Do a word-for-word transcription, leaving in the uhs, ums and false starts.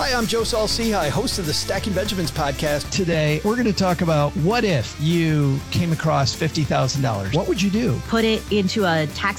Hi, I'm Joe Saul-Sehy, host of the Stacking Benjamins podcast. Today, we're going to talk about what if you came across fifty thousand dollars? What would you do? Put it into a tax